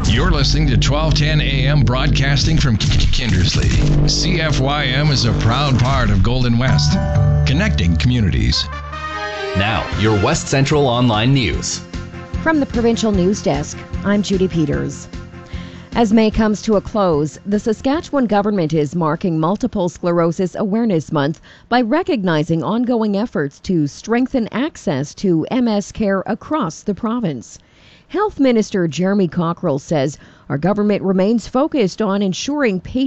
You're listening to 1210 AM broadcasting from Kindersley. CFYM is a proud part of Golden West, connecting communities. Now, your West Central Online News. From the Provincial News Desk, I'm Judy Peters. As May comes to a close, the Saskatchewan government is marking Multiple Sclerosis Awareness Month by recognizing ongoing efforts to strengthen access to MS care across the province. Health Minister Jeremy Cockrell says our government remains focused on ensuring patients